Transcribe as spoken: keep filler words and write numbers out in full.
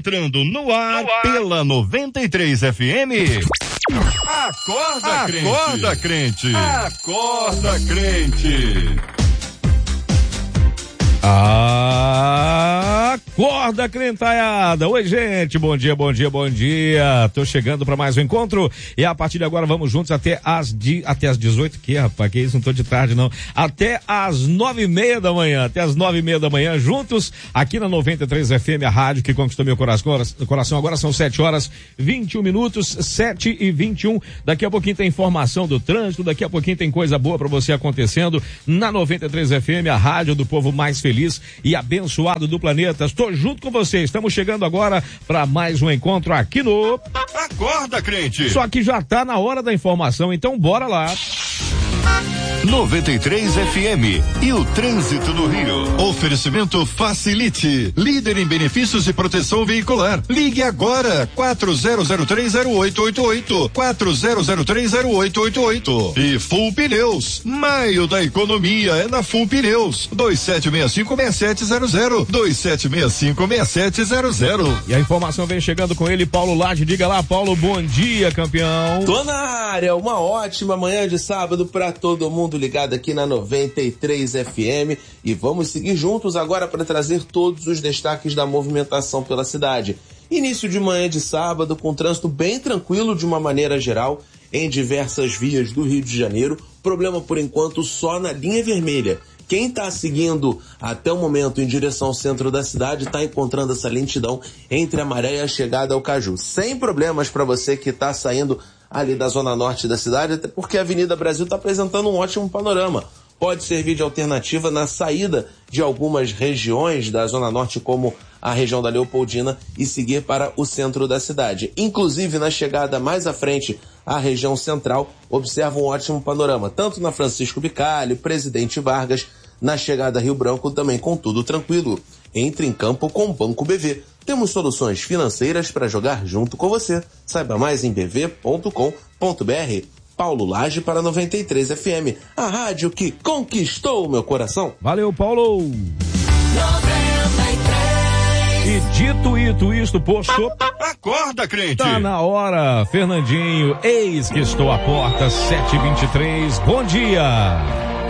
entrando no ar, no ar. Pela noventa e três F M. Acorda, crente. Acorda, crente. Acorda, crente. Acorda, crentaiada! Oi, gente, bom dia, bom dia, bom dia. Tô chegando para mais um encontro e a partir de agora vamos juntos até as di... até as dezoito, que rapaz, que isso, não tô de tarde não. Até as nove e meia da manhã, até as nove e meia da manhã, juntos aqui na noventa e três F M, a rádio que conquistou meu coração. coração. Agora são sete horas, vinte e um minutos, sete e vinte e um. Daqui a pouquinho tem informação do trânsito, daqui a pouquinho tem coisa boa para você acontecendo na noventa e três F M, a rádio do povo mais feliz e abençoado do planeta. Estou junto com vocês. Estamos chegando agora para mais um encontro aqui no Acorda, crente. Só que já tá na hora da informação, então bora lá. noventa e três F M e o trânsito no Rio. Oferecimento Facilite, líder em benefícios e proteção veicular. Ligue agora quatro zero zero três zero oito oito oito, quatro zero zero três zero oito oito oito. E Full Pneus, maio da economia é na Full Pneus. dois sete seis cinco seis sete zero zero, dois sete seis cinco seis sete zero zero. E a informação vem chegando com ele, Paulo Lage. Diga lá, Paulo, bom dia, campeão. Tô na área, uma ótima manhã de sábado pra todo mundo ligado aqui na noventa e três F M e vamos seguir juntos agora para trazer todos os destaques da movimentação pela cidade. Início de manhã de sábado com trânsito bem tranquilo de uma maneira geral em diversas vias do Rio de Janeiro, problema por enquanto só na linha vermelha. Quem está seguindo até o momento em direção ao centro da cidade está encontrando essa lentidão entre a Maré e a chegada ao Caju. Sem problemas para você que está saindo ali da zona norte da cidade, até porque a Avenida Brasil está apresentando um ótimo panorama. Pode servir de alternativa na saída de algumas regiões da zona norte, como a região da Leopoldina, e seguir para o centro da cidade. Inclusive, na chegada mais à frente, à região central, observa um ótimo panorama, tanto na Francisco Bicalho, Presidente Vargas, na chegada a Rio Branco também com tudo tranquilo. Entre em campo com o Banco B V. Temos soluções financeiras para jogar junto com você. Saiba mais em b v ponto com ponto b r. Paulo Lage para noventa e três F M, a rádio que conquistou o meu coração. Valeu, Paulo. E dito isso, isto posto. Acorda, crente. Tá na hora, Fernandinho. Eis que estou à porta, sete e vinte e três. Bom dia.